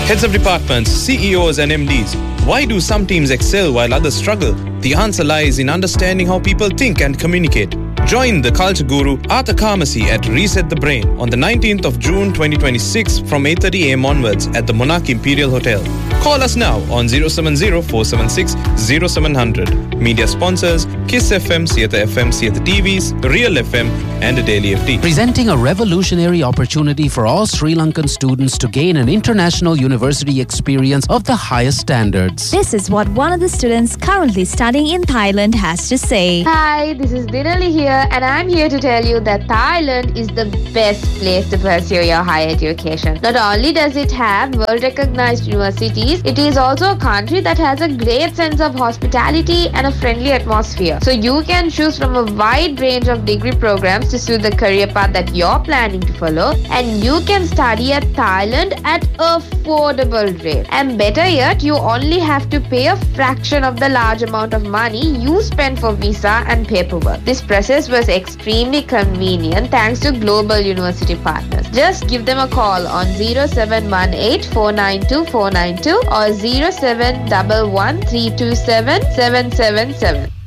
Heads of departments, CEOs and MDs. Why do some teams excel while others struggle? The answer lies in understanding how people think and communicate. Join the culture guru Arthur Karmasi at Reset the Brain on the 19th of June 2026 from 8:30 am onwards at the Monarch Imperial Hotel. Call us now on 070-476-0700. Media sponsors Kiss FM, Sieta FM, Sieta TVs, Real FM and a Daily FT. Presenting a revolutionary opportunity for all Sri Lankan students to gain an international university experience of the highest standards. This is what one of the students currently studying in Thailand has to say. Hi, this is Dinali here and I'm here to tell you that Thailand is the best place to pursue your higher education. Not only does it have well-recognized universities, it is also a country that has a great sense of hospitality and a friendly atmosphere. So you can choose from a wide range of degree programs to suit the career path that you're planning to follow, and you can study at Thailand at affordable rate. And better yet, you only have to pay a fraction of the large amount of money you spend for visa and paperwork. This process was extremely convenient thanks to global university partners. Just give them a call on 0718 492 492 or 0711 327 777.